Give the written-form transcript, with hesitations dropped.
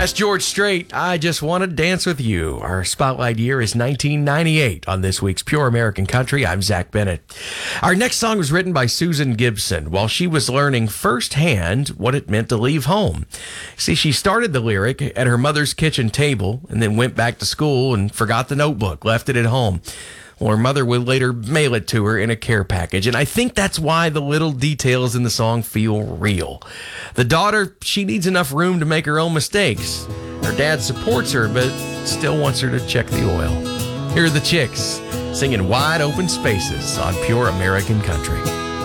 That's George Strait. I Just Want to Dance with You. Our spotlight year is 1998 on this week's Pure American Country. I'm Zach Bennett. Our next song was written by Susan Gibson while she was learning firsthand what it meant to leave home. See, she started the lyric at her mother's kitchen table and then went back to school and forgot the notebook, left it at home. Well, her mother would later mail it to her in a care package. And I think that's why the little details in the song feel real. The daughter, she needs enough room to make her own mistakes. Her dad supports her, but still wants her to check the oil. Here are the Chicks singing Wide Open Spaces on Pure American Country.